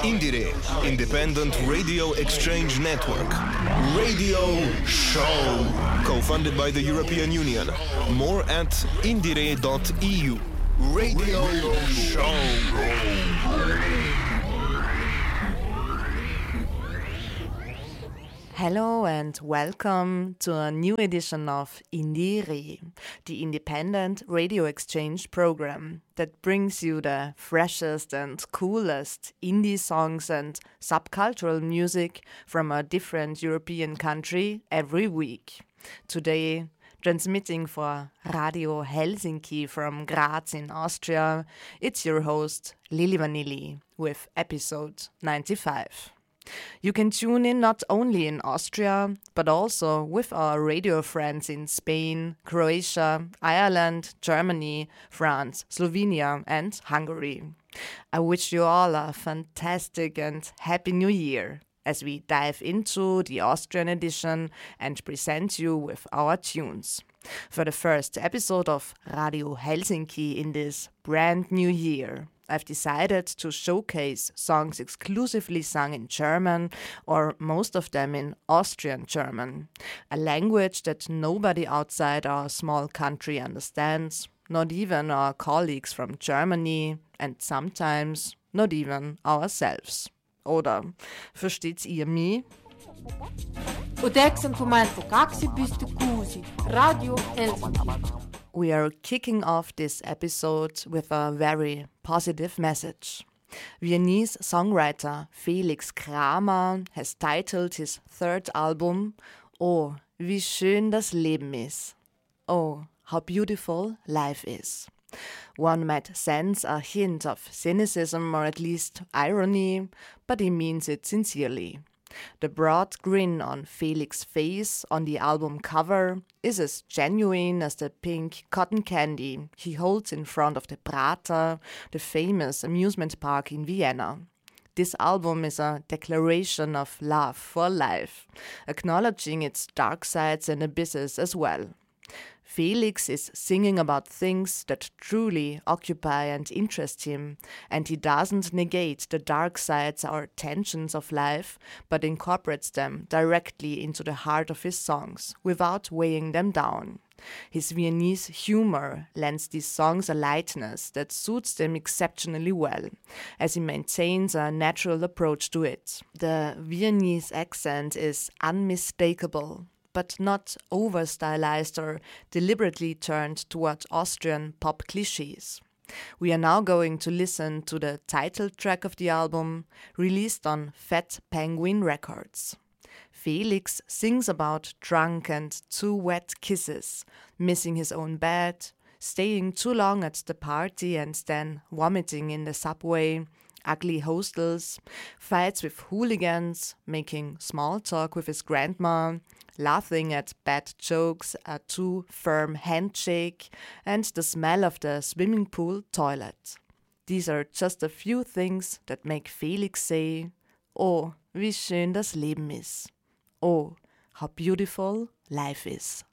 Indiere, Independent Radio Exchange Network. Radio Show. Co-funded by the European Union. More at indire.eu. Radio Show. Hello and welcome to a new edition of Indiere, the Independent Radio Exchange program that brings you the freshest and coolest indie songs and subcultural music from a different European country every week. Today, transmitting for Radio Helsinki from Graz in Austria, it's your host Lili Vanilli with episode 95. You can tune in not only in Austria, but also with our radio friends in Spain, Croatia, Ireland, Germany, France, Slovenia and Hungary. I wish you all a fantastic and happy new year as we dive into the Austrian edition and present you with our tunes. For the first episode of Radio Helsinki in this brand new year, I've decided to showcase songs exclusively sung in German, or most of them in Austrian German, a language that nobody outside our small country understands, not even our colleagues from Germany, and sometimes not even ourselves. Oder versteht's ihr mich? Radio Helsinki. We are kicking off this episode with a very positive message. Viennese songwriter Felix Kramer has titled his third album, Oh, wie schön das Leben ist. Oh, how beautiful life is. One might sense a hint of cynicism or at least irony, but he means it sincerely. The broad grin on Felix's face on the album cover is as genuine as the pink cotton candy he holds in front of the Prater, the famous amusement park in Vienna. This album is a declaration of love for life, acknowledging its dark sides and abysses as well. Felix is singing about things that truly occupy and interest him, and he doesn't negate the dark sides or tensions of life, but incorporates them directly into the heart of his songs, without weighing them down. His Viennese humor lends these songs a lightness that suits them exceptionally well, as he maintains a natural approach to it. The Viennese accent is unmistakable, but not over-stylized or deliberately turned toward Austrian pop cliches. We are now going to listen to the title track of the album, released on Fat Penguin Records. Felix sings about drunk and too wet kisses, missing his own bed, staying too long at the party and then vomiting in the subway, ugly hostels, fights with hooligans, making small talk with his grandma, laughing at bad jokes, a too firm handshake, and the smell of the swimming pool toilet. These are just a few things that make Felix say, Oh, wie schön das Leben ist. Oh, how beautiful life is.